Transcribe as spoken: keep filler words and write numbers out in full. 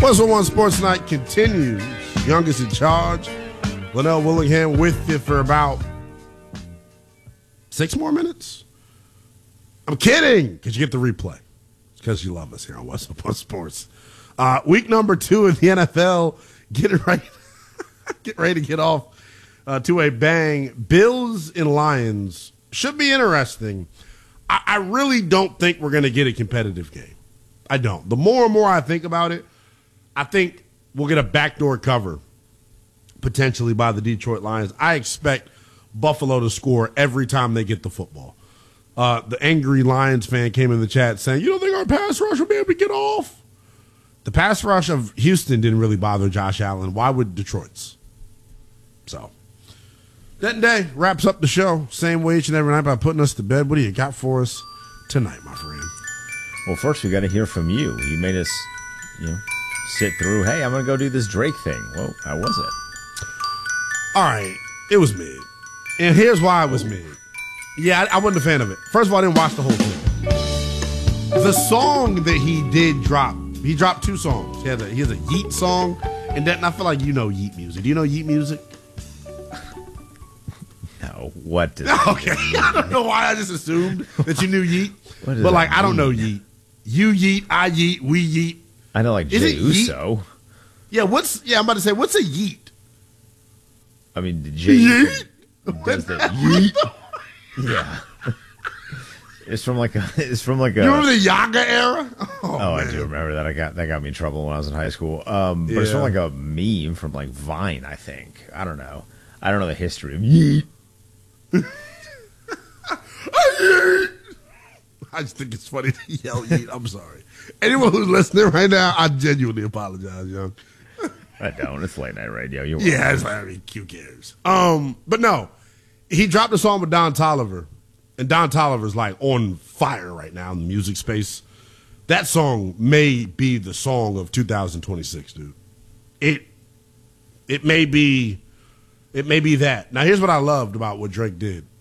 Plus One Sports Night continues. Youngest in charge, Linnell Willingham, with you for about six more minutes. I'm kidding, because you get the replay. It's because you love us here on West One Sports. Uh, week number two in the N F L. Get ready, get ready to get off uh, to a bang. Bills and Lions should be interesting. I, I really don't think we're going to get a competitive game. I don't. The more and more I think about it, I think we'll get a backdoor cover potentially by the Detroit Lions. I expect Buffalo to score every time they get the football. Uh, the angry Lions fan came in the chat saying, you don't think our pass rush will be able to get off? The pass rush of Houston didn't really bother Josh Allen. Why would Detroit's? So, that day wraps up the show. Same way each and every night by putting us to bed. What do you got for us tonight, my friend? Well, first we got to hear from you. You made us, you know, sit through, hey, I'm going to go do this Drake thing. Well, how was it? All right. It was mid. And here's why it was mid. Yeah, I, I wasn't a fan of it. First of all, I didn't watch the whole thing. The song that he did drop, he dropped two songs. He has a, he has a Yeet song, and that, and I feel like you know Yeet music. Do you know Yeet music? No. What does Okay. I don't know why I just assumed that you knew Yeet. What does But, like, that I don't know mean? Yeet. You Yeet, I Yeet, we Yeet. I know, like Is Jay it Yeet? Uso. Yeah, what's, yeah, I'm about to say, what's a Yeet? I mean, the Jay Yeet? does that Yeet. Yeah. It's from like a. It's from like a. You remember the Yaga era? Oh, Oh, I man. do remember that. I got that got me in trouble when I was in high school. Um, but it's from Yeah. like a meme from like Vine, I think. I don't know. I don't know the history of Yeet. I just think it's funny to yell Yeet. I'm sorry. Anyone who's listening right now, I genuinely apologize, young. I don't. It's late night radio. You're Yeah, it's like, I mean, who cares? Um, but no, he dropped a song with Don Toliver, and Don Toliver's like on fire right now in the music space. That song may be the song of two thousand twenty-six, dude. It, it may be, it may be that. Now, here's what I loved about what Drake did.